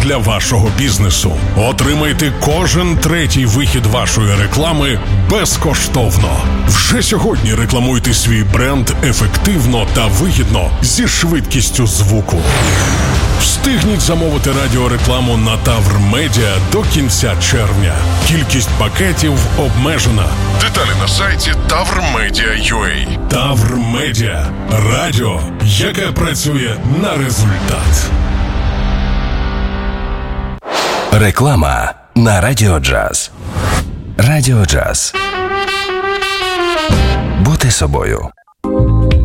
для вашого бізнесу. Отримайте кожен третій вихід вашої реклами безкоштовно. Вже сьогодні рекламуйте свій бренд ефективно та вигідно зі швидкістю звуку. Встигніть замовити радіорекламу на Тавр Медіа до кінця червня. Кількість пакетів обмежена. Деталі на сайті tavrmedia.ua. Тавр Медіа. Радіо, яке працює на результат. Реклама на Радіо Джаз. Радіо Джаз. Бути собою.